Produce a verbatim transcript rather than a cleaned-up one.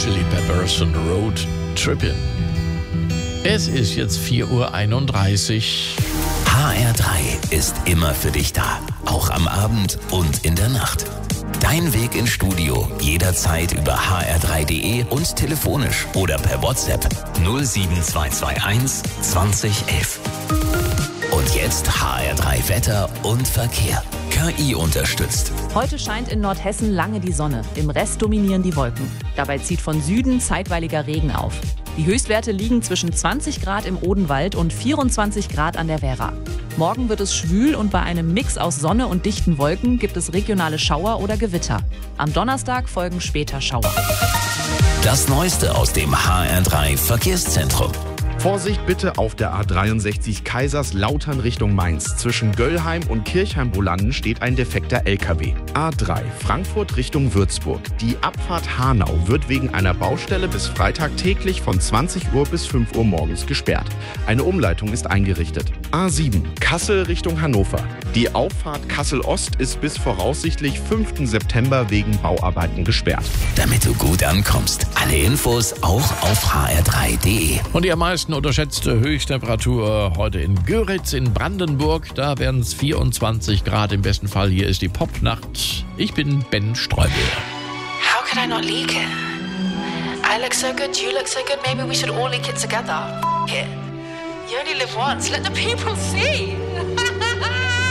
Chili Peppers und Road Trippin'. Es ist jetzt vier Uhr einunddreißig. H R drei ist immer für dich da, auch am Abend und in der Nacht. Dein Weg ins Studio jederzeit über h r drei punkt d e und telefonisch oder per WhatsApp null sieben zwei zwei eins zwanzig elf. Und jetzt H R drei Wetter und Verkehr. K I unterstützt. Heute scheint in Nordhessen lange die Sonne. Im Rest dominieren die Wolken. Dabei zieht von Süden zeitweiliger Regen auf. Die Höchstwerte liegen zwischen zwanzig Grad im Odenwald und vierundzwanzig Grad an der Werra. Morgen wird es schwül und bei einem Mix aus Sonne und dichten Wolken gibt es regionale Schauer oder Gewitter. Am Donnerstag folgen später Schauer. Das Neueste aus dem H R drei Verkehrszentrum. Vorsicht bitte auf der A dreiundsechzig Kaiserslautern Richtung Mainz. Zwischen Göllheim und Kirchheim-Bolanden steht ein defekter L K W. A drei Frankfurt Richtung Würzburg. Die Abfahrt Hanau wird wegen einer Baustelle bis Freitag täglich von zwanzig Uhr bis fünf Uhr morgens gesperrt. Eine Umleitung ist eingerichtet. A sieben Kassel Richtung Hannover. Die Auffahrt Kassel-Ost ist bis voraussichtlich fünften September wegen Bauarbeiten gesperrt. Damit du gut ankommst. Alle Infos auch auf h r drei punkt d e. Und die am meisten unterschätzte Höchsttemperatur heute in Göritz in Brandenburg. Da werden es vierundzwanzig Grad im besten Fall. Hier ist die Popnacht. Ich bin Ben Streubel. How could I not leak it? I look so good, you look so good. Maybe we should all leak it together. F- it. You only live once. Let the people see.